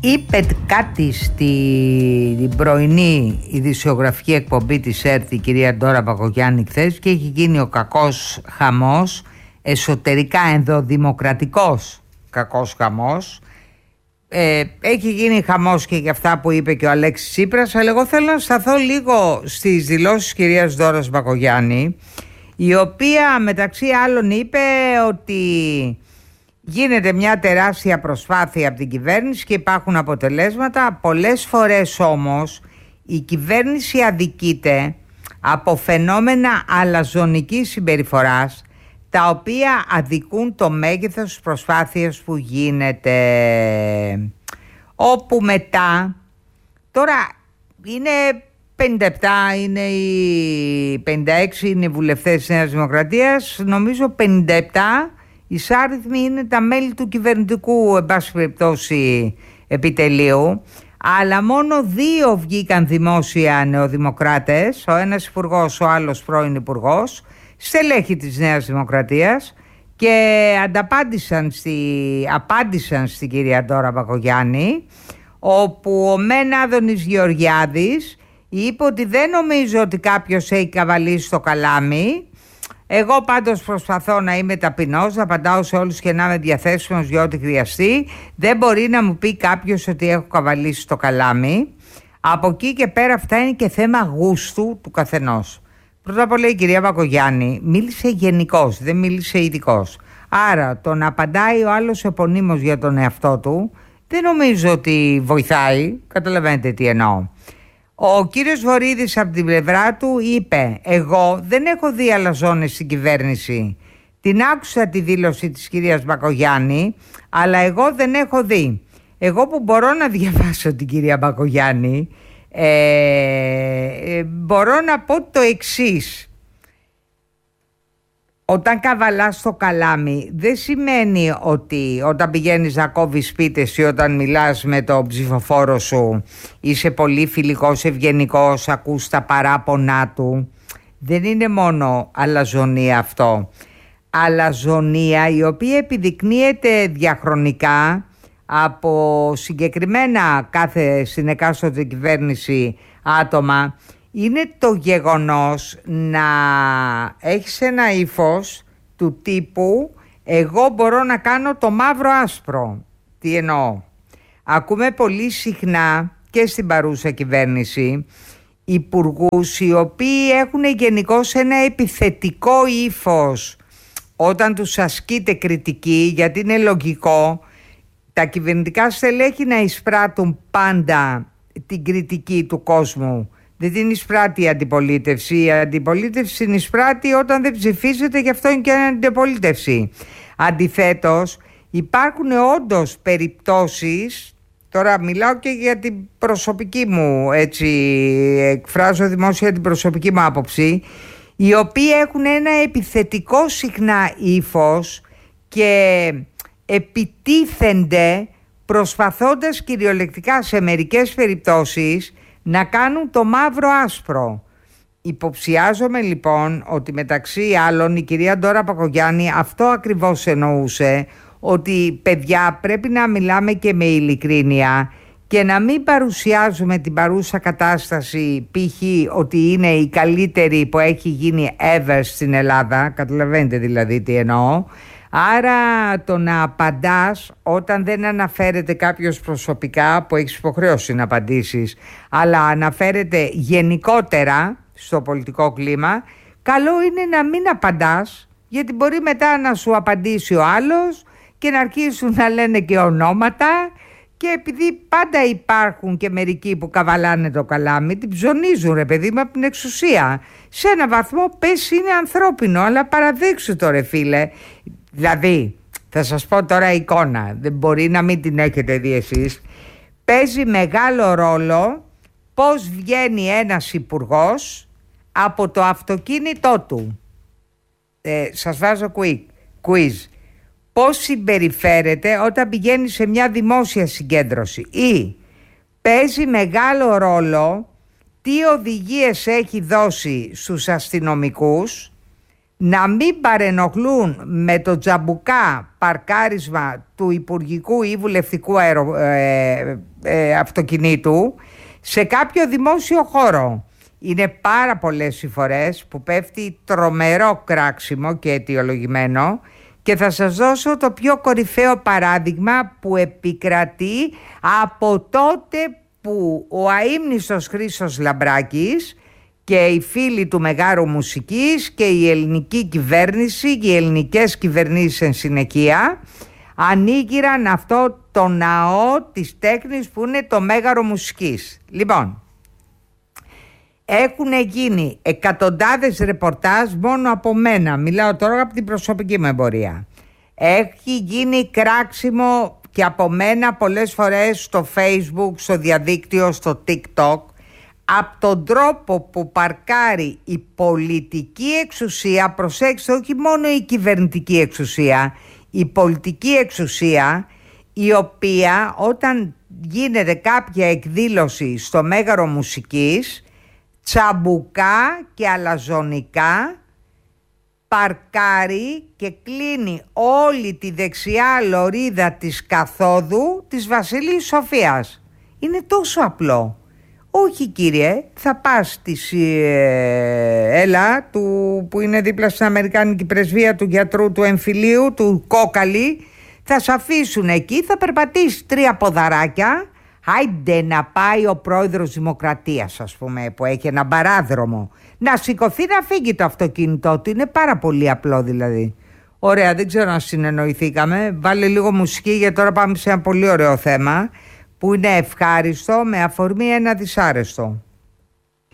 είπε κάτι στην πρωινή ειδησιογραφική εκπομπή της ΕΡΤ η κυρία Ντόρα Μπακογιάννη χθες και έχει γίνει ο κακός χαμός, εσωτερικά ενδοδημοκρατικός κακός χαμός. Έχει γίνει χαμός και για αυτά που είπε και ο Αλέξης Τσίπρας, αλλά εγώ θέλω να σταθώ λίγο στις δηλώσεις της κυρίας Ντόρας Μπακογιάννη, η οποία μεταξύ άλλων είπε ότι γίνεται μια τεράστια προσπάθεια από την κυβέρνηση και υπάρχουν αποτελέσματα. Πολλές φορές όμως η κυβέρνηση αδικείται από φαινόμενα αλαζονικής συμπεριφοράς, τα οποία αδικούν το μέγεθος της προσπάθειας που γίνεται. Όπου μετά, τώρα είναι 57, είναι οι 56 είναι οι βουλευτές της Νέας Δημοκρατίας, νομίζω 57 εισάριθμοι είναι τα μέλη του κυβερνητικού, εν πάση περιπτώσει, επιτελείου, αλλά μόνο 2 βγήκαν δημόσια νεοδημοκράτες, ο ένας υπουργός, ο άλλος πρώην υπουργός, στελέχη της Νέας Δημοκρατίας, και απάντησαν στην κυρία Ντόρα Μπακογιάννη, όπου ο μεν Άδωνης Γεωργιάδης είπε ότι δεν νομίζω ότι κάποιος έχει καβαλήσει το καλάμι. Εγώ πάντως προσπαθώ να είμαι ταπεινός, να απαντάω σε όλους και να είμαι διαθέσιμος για ό,τι χρειαστεί. Δεν μπορεί να μου πει κάποιος ότι έχω καβαλήσει το καλάμι. Από εκεί και πέρα αυτά είναι και θέμα γούστου του καθενός. Πρώτα απ' όλα η κυρία Μπακογιάννη μίλησε γενικώς, δεν μίλησε ειδικώς. Άρα το να απαντάει ο άλλος επωνύμως για τον εαυτό του δεν νομίζω ότι βοηθάει. Καταλαβαίνετε τι εννοώ. Ο κύριος Βορίδης από την πλευρά του είπε: εγώ δεν έχω δει αλαζόνες στην κυβέρνηση. Την άκουσα τη δήλωση της κυρίας Μπακογιάννη, αλλά εγώ δεν έχω δει. Εγώ που μπορώ να διαβάσω την κυρία Μπακογιάννη, μπορώ να πω το εξής. Όταν καβαλάς το καλάμι δεν σημαίνει ότι όταν πηγαίνεις να κόβεις πίτες ή όταν μιλάς με τον ψηφοφόρο σου είσαι πολύ φιλικός, ευγενικός, ακούς τα παράπονά του. Δεν είναι μόνο αλαζονία αυτό. Αλαζονία η οποία επιδεικνύεται διαχρονικά από συγκεκριμένα στην εκάστοτε κυβέρνηση άτομα, είναι το γεγονός να έχεις ένα ύφος του τύπου εγώ μπορώ να κάνω το μαύρο άσπρο. Τι εννοώ? Ακούμε πολύ συχνά και στην παρούσα κυβέρνηση υπουργούς οι οποίοι έχουν γενικώς ένα επιθετικό ύφος όταν τους ασκείται κριτική, γιατί είναι λογικό τα κυβερνητικά στελέχη να εισπράττουν πάντα την κριτική του κόσμου. Δεν την εισπράττει η αντιπολίτευση. Η αντιπολίτευση την εισπράττει όταν δεν ψηφίζεται, γι' αυτό είναι και αντιπολίτευση. Αντιθέτως, υπάρχουν όντως περιπτώσεις, τώρα μιλάω και για την προσωπική μου, έτσι, εκφράζω δημόσια την προσωπική μου άποψη, οι οποίοι έχουν ένα επιθετικό συχνά ύφος και επιτίθενται προσπαθώντας κυριολεκτικά σε μερικές περιπτώσεις να κάνουν το μαύρο άσπρο. Υποψιάζομαι λοιπόν ότι μεταξύ άλλων η κυρία Ντόρα Μπακογιάννη αυτό ακριβώς εννοούσε, ότι παιδιά πρέπει να μιλάμε και με ειλικρίνεια και να μην παρουσιάζουμε την παρούσα κατάσταση π.χ. ότι είναι η καλύτερη που έχει γίνει ever στην Ελλάδα. Καταλαβαίνετε δηλαδή τι εννοώ. Άρα το να απαντάς όταν δεν αναφέρεται κάποιος προσωπικά, που έχεις υποχρέωση να απαντήσεις, αλλά αναφέρεται γενικότερα στο πολιτικό κλίμα, καλό είναι να μην απαντάς, γιατί μπορεί μετά να σου απαντήσει ο άλλος και να αρχίσουν να λένε και ονόματα, και επειδή πάντα υπάρχουν και μερικοί που καβαλάνε το καλάμι, την ψωνίζουν ρε παιδί μου από την εξουσία. Σε ένα βαθμό πες είναι ανθρώπινο, αλλά παραδείξου το ρε φίλε. Δηλαδή, θα σας πω τώρα εικόνα, δεν μπορεί να μην την έχετε δει εσείς. Παίζει μεγάλο ρόλο πώς βγαίνει ένας υπουργός από το αυτοκίνητό του. Σας βάζω quiz. Πώς συμπεριφέρεται όταν πηγαίνει σε μια δημόσια συγκέντρωση, ή παίζει μεγάλο ρόλο τι οδηγίες έχει δώσει στους αστυνομικούς να μην παρενοχλούν με το τζαμπουκά παρκάρισμα του υπουργικού ή βουλευτικού αυτοκινήτου σε κάποιο δημόσιο χώρο. Είναι πάρα πολλές οι φορές που πέφτει τρομερό κράξιμο και αιτιολογημένο, και θα σας δώσω το πιο κορυφαίο παράδειγμα που επικρατεί από τότε που ο αείμνηστος Χρήστος Λαμπράκης και οι φίλοι του Μεγάρου Μουσικής και η ελληνική κυβέρνηση και οι ελληνικές κυβερνήσεις εν συνεχεία ανοίγηραν αυτό το ναό της τέχνης που είναι το Μέγαρο Μουσικής. Λοιπόν, έχουν γίνει εκατοντάδες ρεπορτάζ μόνο από μένα, μιλάω τώρα από την προσωπική μου εμπορία. Έχει γίνει κράξιμο και από μένα πολλές φορές στο Facebook, στο διαδίκτυο, στο TikTok, από τον τρόπο που παρκάρει η πολιτική εξουσία, προσέξτε, όχι μόνο η κυβερνητική εξουσία, η πολιτική εξουσία, η οποία όταν γίνεται κάποια εκδήλωση στο Μέγαρο Μουσικής, τσαμπουκά και αλαζονικά παρκάρει και κλείνει όλη τη δεξιά λωρίδα της καθόδου της Βασιλής Σοφίας. Είναι τόσο απλό. Όχι κύριε, θα πας στη Έλα που είναι δίπλα στην Αμερικάνικη πρεσβεία του γιατρού του εμφυλίου, του Κόκαλη, θα σε αφήσουν εκεί, θα περπατήσει 3 ποδαράκια. Άιντε να πάει ο πρόεδρος Δημοκρατίας, ας πούμε, που έχει ένα παράδρομο, να σηκωθεί να φύγει το αυτοκίνητό του. Είναι πάρα πολύ απλό δηλαδή. Ωραία, δεν ξέρω αν συνεννοηθήκαμε. Βάλε λίγο μουσική, γιατί τώρα πάμε σε ένα πολύ ωραίο θέμα που είναι ευχάριστο με αφορμή ένα δυσάρεστο.